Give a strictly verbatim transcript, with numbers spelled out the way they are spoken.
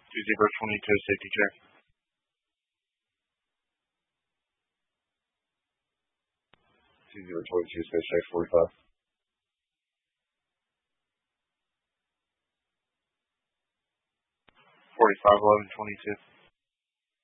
two zero twenty-two, safety check. two zero twenty-two, space check forty-five. forty-five eleven twenty-two.